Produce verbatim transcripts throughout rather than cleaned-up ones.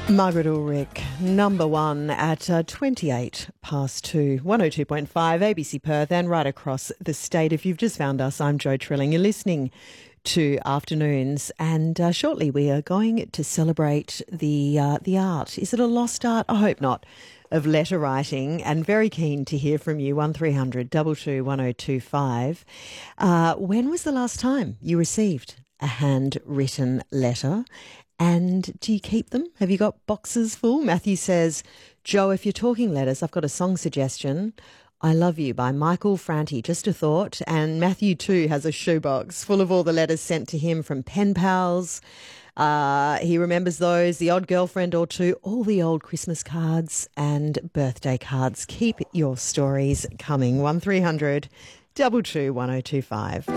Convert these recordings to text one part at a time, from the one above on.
Margaret Ulrich, number one at uh, twenty-eight past two, one oh two point five A B C Perth and right across the state. If you've just found us, I'm Jo Trilling. You're listening to Afternoons, and uh, shortly we are going to celebrate the uh, the art. Is it a lost art? I hope not. Of letter writing, and very keen to hear from you. one three hundred two two one oh two five. Uh, when was the last time you received a handwritten letter? And do you keep them? Have you got boxes full? Matthew says, Jo, if you're talking letters, I've got a song suggestion. I Love You by Michael Franti. Just a thought. And Matthew too has a shoebox full of all the letters sent to him from pen pals. Uh, he remembers those, the odd girlfriend or two, all the old Christmas cards and birthday cards. Keep your stories coming. one three hundred two two one oh two five.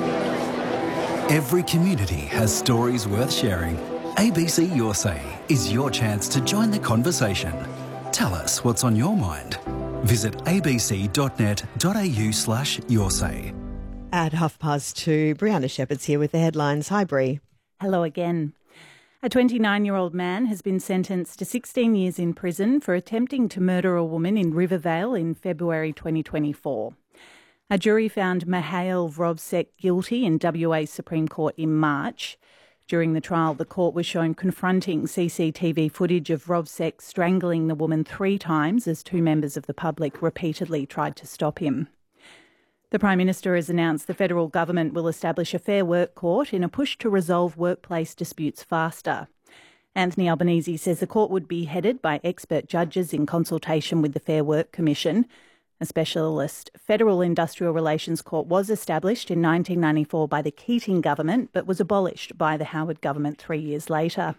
Every community has stories worth sharing. A B C Your Say is your chance to join the conversation. Tell us what's on your mind. Visit abc.net.au slash your say. At half past two, Brianna Shepherd's here with the headlines. Hi, Bri. Hello again. A twenty-nine-year-old man has been sentenced to sixteen years in prison for attempting to murder a woman in Rivervale in February twenty twenty-four. A jury found Mihail Vrovsek guilty in W A Supreme Court in March. During the trial, the court was shown confronting C C T V footage of Vrovsek strangling the woman three times as two members of the public repeatedly tried to stop him. The Prime Minister has announced the federal government will establish a Fair Work Court in a push to resolve workplace disputes faster. Anthony Albanese says the court would be headed by expert judges in consultation with the Fair Work Commission. A specialist Federal Industrial Relations Court was established in nineteen ninety-four by the Keating government but was abolished by the Howard government three years later.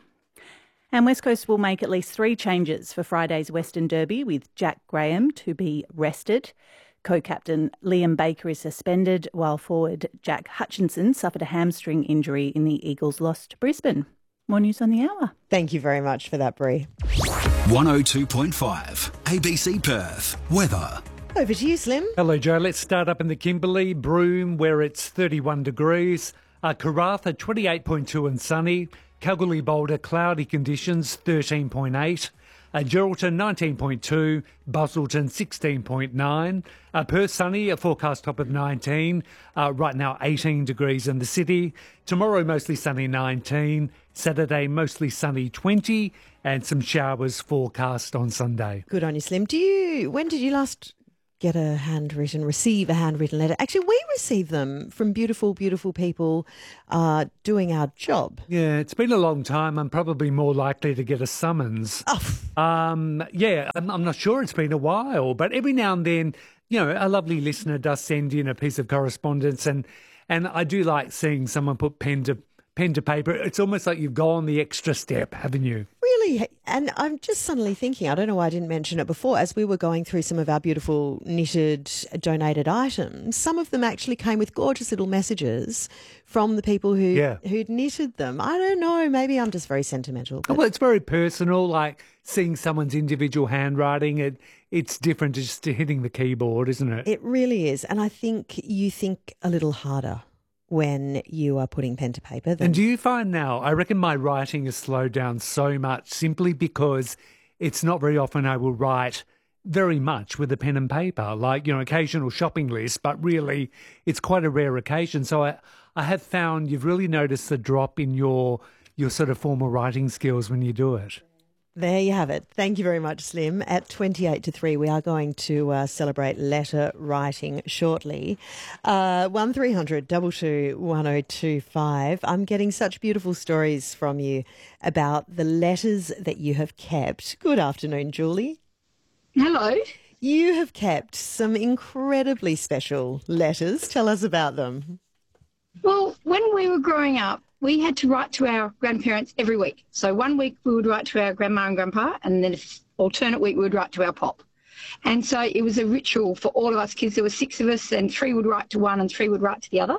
And West Coast will make at least three changes for Friday's Western Derby, with Jack Graham to be rested. Co-captain Liam Baker is suspended, while forward Jack Hutchinson suffered a hamstring injury in the Eagles' loss to Brisbane. More news on the hour. Thank you very much for that, Bri. one oh two point five A B C Perth. Weather. Over to you, Slim. Hello, Jo. Let's start up in the Kimberley, Broome, where it's thirty-one degrees. Uh, Karratha, twenty-eight point two and sunny. Kalgoorlie Boulder, cloudy conditions, thirteen point eight. Uh, Geraldton, nineteen point two. Busselton, sixteen point nine. Uh, Perth, sunny, a forecast top of nineteen. Uh, right now, eighteen degrees in the city. Tomorrow, mostly sunny, nineteen. Saturday, mostly sunny, twenty. And some showers forecast on Sunday. Good on you, Slim. Do you? When did you last get a handwritten, receive a handwritten letter? Actually, we receive them from beautiful, beautiful people uh, doing our job. Yeah, it's been a long time. I'm probably more likely to get a summons. Oh. Um, yeah, I'm, I'm not sure. It's been a while, but every now and then, you know, a lovely listener does send in a piece of correspondence, and and I do like seeing someone put pen to pen to paper. It's almost like you've gone the extra step, haven't you? Really, and I'm just suddenly thinking, I don't know why I didn't mention it before, as we were going through some of our beautiful knitted donated items, some of them actually came with gorgeous little messages from the people who, yeah. who'd knitted them. I don't know, maybe I'm just very sentimental. But well, it's very personal, like seeing someone's individual handwriting. It It's different to just hitting the keyboard, isn't it? It really is, and I think you think a little harder when you are putting pen to paper. Than... And do you find now, I reckon my writing has slowed down so much simply because it's not very often I will write very much with a pen and paper, like, you know, occasional shopping list, but really it's quite a rare occasion. So I, I have found you've really noticed the drop in your your sort of formal writing skills when you do it. There you have it. Thank you very much, Slim. At twenty-eight to three, we are going to uh, celebrate letter writing shortly. Uh, one three hundred two two one oh two five. I'm getting such beautiful stories from you about the letters that you have kept. Good afternoon, Julie. Hello. You have kept some incredibly special letters. Tell us about them. Well, when we were growing up, we had to write to our grandparents every week. So one week we would write to our grandma and grandpa, and then if alternate week we would write to our pop. And so it was a ritual for all of us kids. There were six of us, and three would write to one and three would write to the other.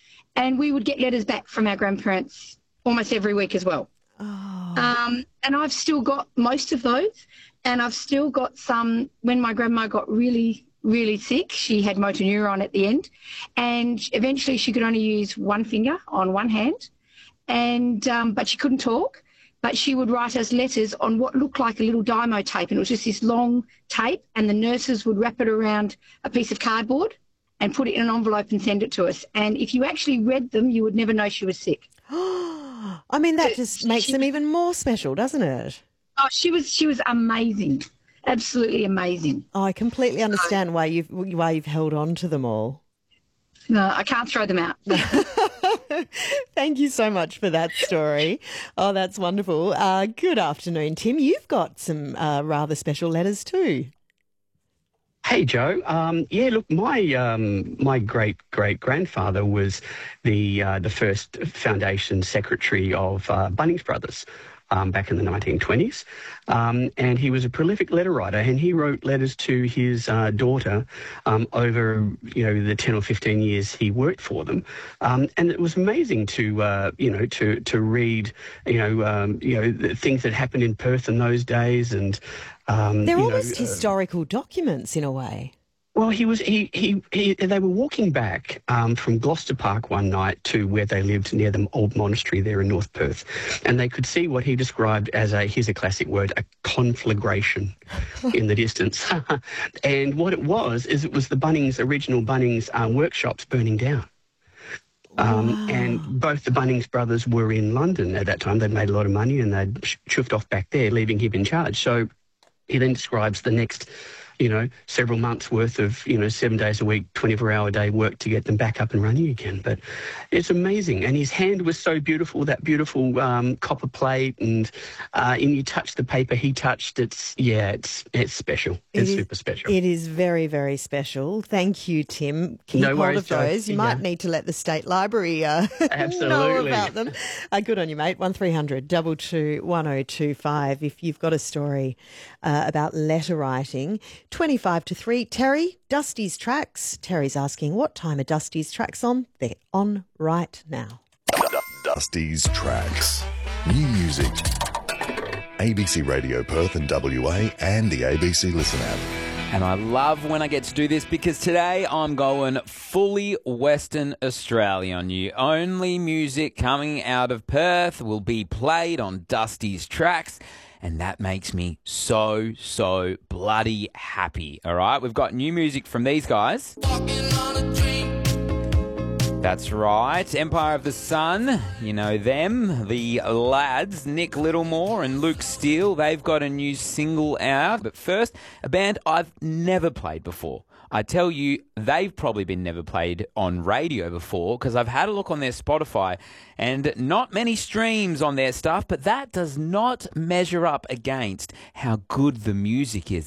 And we would get letters back from our grandparents almost every week as well. Oh. Um, and I've still got most of those, and I've still got some when my grandma got really really sick. She had motor neuron at the end, and eventually she could only use one finger on one hand, and um, but she couldn't talk. but she would write us letters on what looked like a little Dymo tape, and it was just this long tape, and the nurses would wrap it around a piece of cardboard and put it in an envelope and send it to us. And if you actually read them, you would never know she was sick. I mean, that just makes she, them even more special, doesn't it? Oh, she was she was amazing, absolutely amazing. Oh, I completely understand why you've why you've held on to them all. No, I can't throw them out. Thank you so much for that story. Oh, that's wonderful. Uh, good afternoon, Tim. You've got some uh, rather special letters too. Hey, Joe. Um, yeah, look, my um, my great great grandfather was the uh, the first foundation secretary of uh, Bunnings Brothers. Um, back in the nineteen twenties, um, and he was a prolific letter writer, and he wrote letters to his uh, daughter um, over, you know, the ten or fifteen years he worked for them, um, and it was amazing to, uh, you know, to to read, you know, um, you know, the things that happened in Perth in those days, and um, they're you almost know, historical uh, documents in a way. Well, he was he he, he they were walking back um, from Gloucester Park one night to where they lived near the old monastery there in North Perth, and they could see what he described as a here's a classic word a conflagration in the distance. And what it was is it was the Bunnings original Bunnings uh, workshops burning down. Um, wow. And both the Bunnings brothers were in London at that time. They'd made a lot of money and they'd chuffed off back there, leaving him in charge. So he then describes the next, you know, several months worth of, you know, seven days a week, twenty-four hour a day work to get them back up and running again. But it's amazing. And his hand was so beautiful, that beautiful um, copper plate, and uh, and you touch the paper he touched. It's, yeah, it's it's special. It's it is, super special. It is very, very special. Thank you, Tim. Keep no hold worries, of those. Joe. You yeah. might need to let the State Library uh, know about them. Uh, good on you, mate. one three hundred two two one oh two five if you've got a story uh, about letter writing. twenty-five to three. Terry, Dusty's Tracks. Terry's asking, what time are Dusty's Tracks on? They're on right now. Dusty's Tracks. New music. A B C Radio Perth and W A and the A B C Listen app. And I love when I get to do this because today I'm going fully Western Australia on you. Only music coming out of Perth will be played on Dusty's Tracks. And that makes me so, so bloody happy, all right? We've got new music from these guys. That's right, Empire of the Sun, you know them, the lads, Nick Littlemore and Luke Steele, they've got a new single out. But first, a band I've never played before. I tell you, they've probably been never played on radio before because I've had a look on their Spotify and not many streams on their stuff, but that does not measure up against how good the music is.